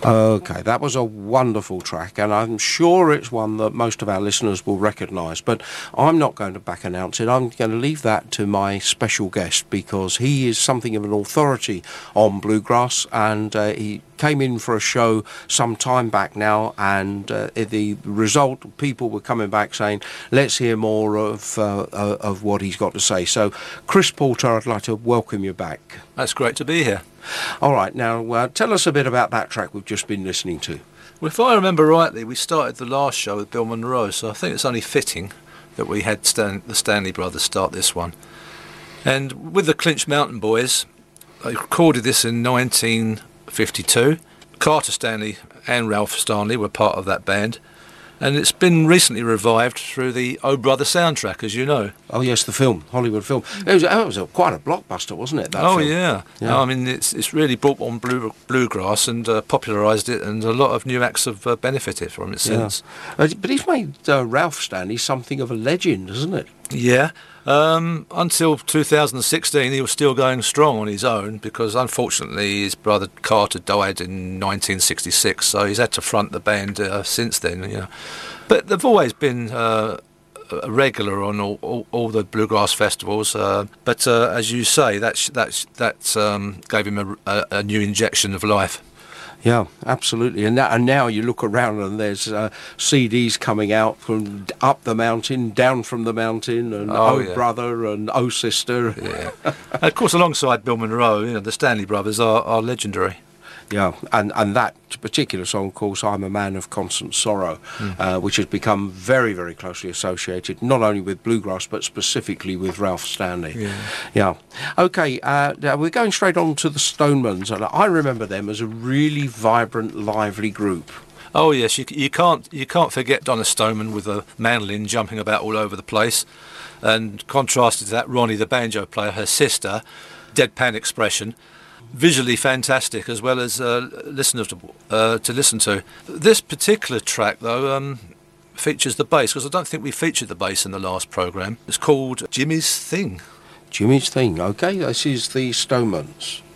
Okay, that was a wonderful track, and I'm sure it's one that most of our listeners will recognise, but I'm not going to back announce it. I'm going to leave that to my special guest, because he is something of an authority on bluegrass, and he came in for a show some time back now, and the result, people were coming back saying, let's hear more of what he's got to say. So, Chris Porter, I'd like to welcome you back. That's great to be here. All right, now tell us a bit about that track we've just been listening to. Well, if I remember rightly, we started the last show with Bill Monroe, so I think it's only fitting that we had the Stanley Brothers start this one. And with the Clinch Mountain Boys, I recorded this in 1952. Carter Stanley and Ralph Stanley were part of that band. And it's been recently revived through the Oh Brother soundtrack, as you know. Oh yes, the film, Hollywood film. It was quite a blockbuster, wasn't it? That film? Yeah. I mean, it's really brought on bluegrass and popularised it, and a lot of new acts have benefited from it since. But he's made Ralph Stanley something of a legend, hasn't it? Yeah. Until 2016, he was still going strong on his own, because unfortunately his brother Carter died in 1966, so he's had to front the band since then. You know, but they've always been a regular on all the bluegrass festivals. But as you say, that gave him a new injection of life. Yeah, absolutely. And now you look around and there's CDs coming out from Up the Mountain, Down from the Mountain, and Brother and Oh Sister. Yeah. And of course, alongside Bill Monroe, the Stanley Brothers are legendary. Yeah, and that particular song, of course, I'm a Man of Constant Sorrow, which has become very, very closely associated, not only with bluegrass, but specifically with Ralph Stanley. Yeah. Okay, we're going straight on to the Stonemans, and I remember them as a really vibrant, lively group. Oh yes, you can't forget Donna Stoneman with a mandolin jumping about all over the place, and contrasted to that, Ronnie, the banjo player, her sister, deadpan expression. Visually fantastic, as well as listeners to listen to. This particular track, though, features the bass, because I don't think we featured the bass in the last programme. It's called Jimmy's Thing. Jimmy's Thing, okay, this is the Stonemans.